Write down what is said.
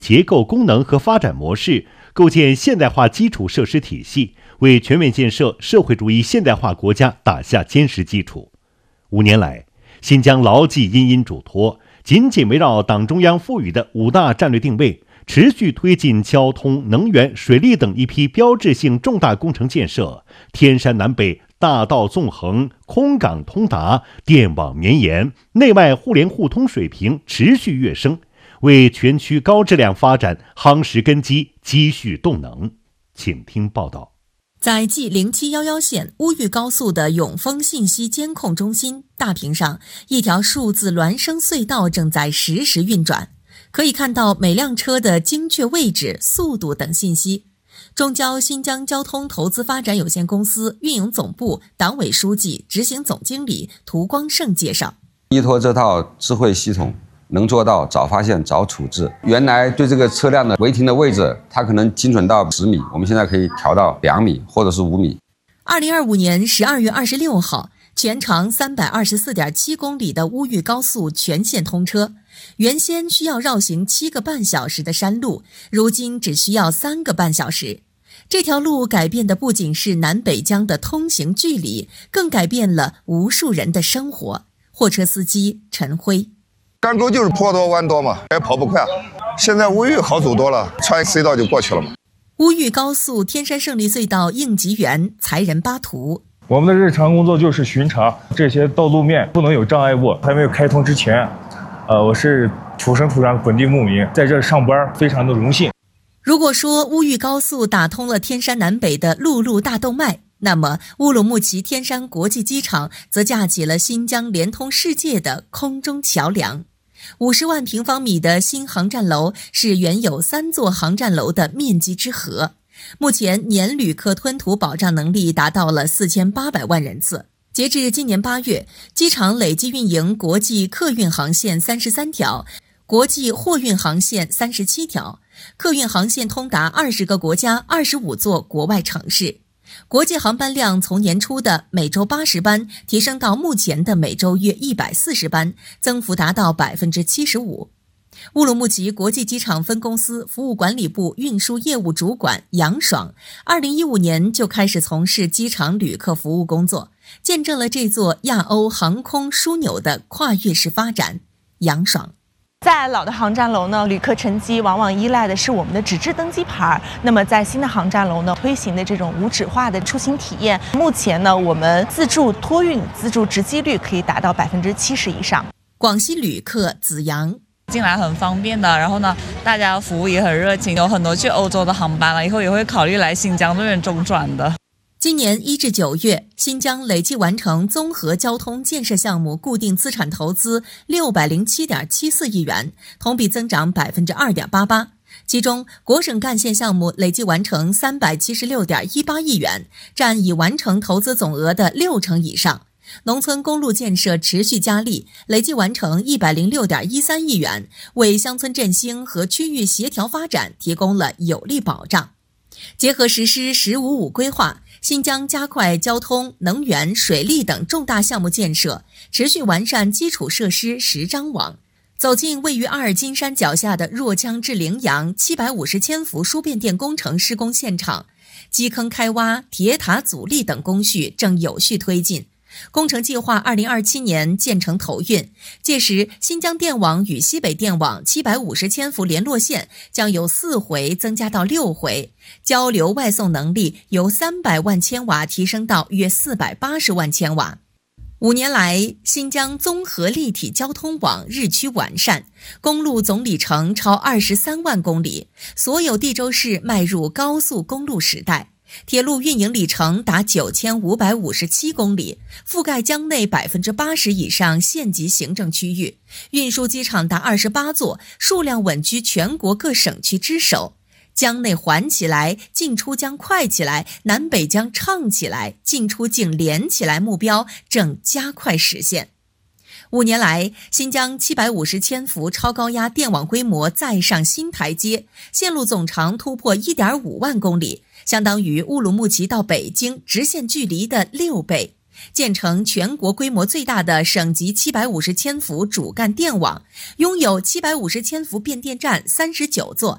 结构功能和发展模式，构建现代化基础设施体系，为全面建设社会主义现代化国家打下坚实基础。5年来，新疆牢记殷殷嘱托，紧紧围绕党中央赋予的5大战略定位，持续推进交通、能源、水利等一批标志性重大工程建设，天山南北大道纵横，空港通达，电网绵延，内外互联互通水平持续跃升，为全区高质量发展夯实根基、积蓄动能。请听报道。 在 G0711 线乌豫高速的永丰信息监控中心大屏上，一条数字孪生隧道正在实时运转，可以看到每辆车的精确位置、速度等信息。中交新疆交通投资发展有限公司运营总部党委书记、执行总经理涂光胜介绍， 依托这套智慧系统，能做到早发现早处置。原来对这个车辆的违停的位置，它可能精准到10米，我们现在可以调到2米或者是5米。 2025年12月26号，全长324.7公里的乌豫高速全线通车。原先需要绕行7个半小时的山路，如今只需要3个半小时。这条路改变的不仅是南北疆的通行距离，更改变了无数人的生活。货车司机陈辉， 干沟就是坡多弯多嘛，也跑不快。现在乌豫好走多了，穿隧道就过去了嘛。 乌豫高速天山胜利隧道应急员才仁巴图， 我们的日常工作就是巡查这些道路面不能有障碍物。还没有开通之前，我是土生土长的本地牧民，在这上班非常的荣幸。 如果说乌豫高速打通了天山南北的陆路大动脉，那么乌鲁木齐天山国际机场则架起了新疆连通世界的空中桥梁。50万平方米的新航站楼是原有3座航站楼的面积之和。目前年旅客吞吐保障能力达到了4800万人次。截至今年8月，机场累计运营国际客运航线33条，国际货运航线37条，客运航线通达20个国家25座国外城市。国际航班量从年初的每周80班提升到目前的每周约140班，增幅达到75%。乌鲁木齐国际机场分公司服务管理部运输业务主管杨爽，2015年就开始从事机场旅客服务工作，见证了这座亚欧航空枢纽的跨越式发展。杨爽， 在老的航站楼呢，旅客乘机往往依赖的是我们的纸质登机牌。那么在新的航站楼呢，推行的这种无纸化的出行体验，目前呢，我们自助托运、自助值机率可以达到70%以上。 广西旅客子阳， 进来很方便的，然后呢，大家服务也很热情，有很多去欧洲的航班了，以后也会考虑来新疆这边中转的。 今年1至9月，新疆累计完成综合交通建设项目固定资产投资607.74亿元，同比增长2.88%。其中，国省干线项目累计完成376.18亿元，占已完成投资总额的60%以上。农村公路建设持续加力，累计完成106.13亿元，为乡村振兴和区域协调发展提供了有力保障。结合实施“15-5”规划，新疆加快交通、能源、水利等重大项目建设，持续完善基础设施10张网。走进位于阿尔金山脚下的若羌至羚羊750千伏输变电工程施工现场，基坑开挖、铁塔阻力等工序正有序推进。工程计划2027年建成投运，届时新疆电网与西北电网750千伏联络线将由4回增加到6回，交流外送能力由300万千瓦提升到约480万千瓦。5年来，新疆综合立体交通网日趋完善，公路总里程超23万公里，所有地州市迈入高速公路时代。铁路运营里程达9557公里，覆盖疆内80%以上县级行政区域，运输机场达28座，数量稳居全国各省区之首。疆内环起来，进出疆快起来，南北疆畅起来，进出境连起来，目标正加快实现。5年来，新疆750千伏超高压电网规模再上新台阶，线路总长突破1.5万公里，相当于乌鲁木齐到北京直线距离的6倍，建成全国规模最大的省级750千伏主干电网，拥有750千伏变电站39座，